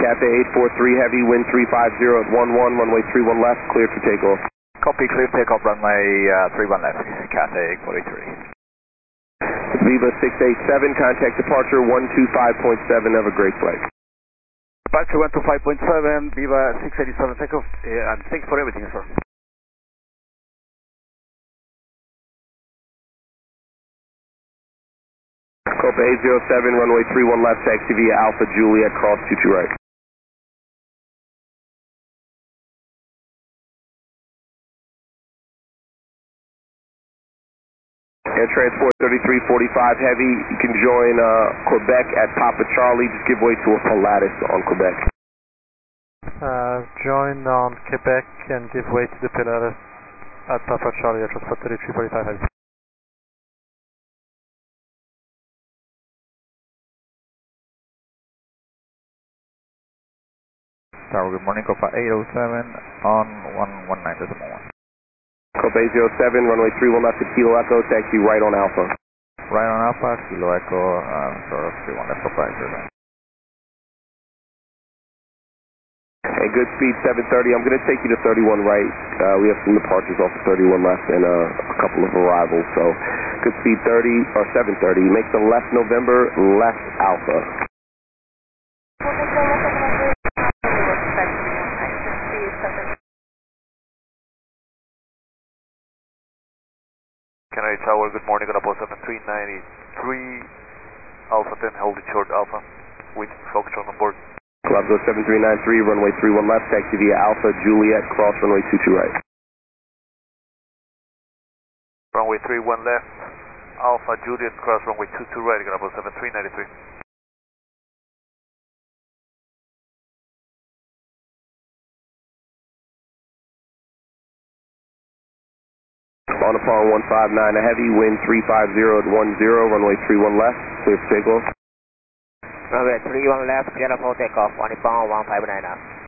Cathay 843 Heavy, wind 350 at 11, runway 31 left, cleared for takeoff. Copy, clear takeoff, runway 31 left, Cathay 843. Viva 687, contact departure 125.7, have a great flight. Departure 125.7, Viva 687 takeoff, and thanks for everything, sir. Copa 807, runway 31 left, taxi via Alpha Juliet, cross 22 right. Air Transport 3345 Heavy, you can join Quebec at Papa Charlie, just give way to a Pilatus on Quebec. Join on Quebec and give way to the Pilatus at Papa Charlie, Air Transport 3345 Heavy. Tower, good morning, Copa 807 on 119.1. Copa 807, runway 31 left to Kilo Echo, taxi right on Alpha. Right on Alpha, Kilo Echo, 31 left, Copa 807. Hey, good speed 730, I'm going to take you to 31 right. We have some departures off of 31 left and a couple of arrivals, so good speed 30 or 730. Make the left November, left Alpha. Canary Tower, good morning, Galapagos 7393, Alpha 10, holding short Alpha, with Foxtrot on board. Galapagos 7393, runway 31 left, taxi via Alpha Juliet, cross runway 22 right. Runway 31 left, Alpha Juliet, cross runway 22 right, Galapagos 7393. On upon 159, a heavy, wind 350 at 10, runway 31 left, clear for takeoff. Runway 31 left, clear for takeoff, on upon 159 now.